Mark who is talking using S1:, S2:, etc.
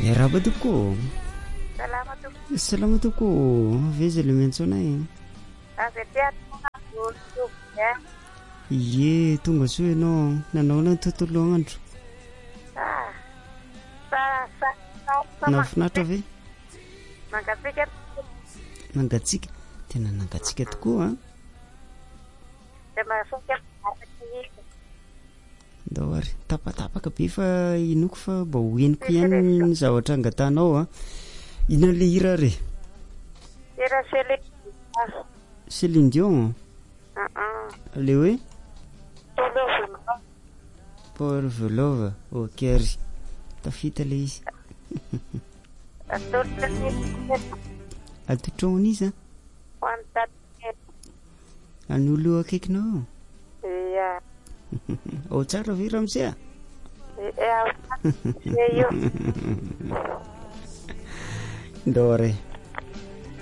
S1: Yaraba toko. Salama toko. Veza le mentsonay. Ye tonga soa ianao nanao na tontolo andro. Nafinatra ve? Nangatsika. Tena nangatsika tokoa a. Daoary tapatapaka be fa inoko fa mba hoeniko ihany ny zavatra angatanao a. Ina le hira re? Céline Dion. Le hoe? Paul Volova. Ok ry. Tafita le izy. Atotrona izy a? An'olo akaikinao? Ao tsara ve ramose a? Ndao re.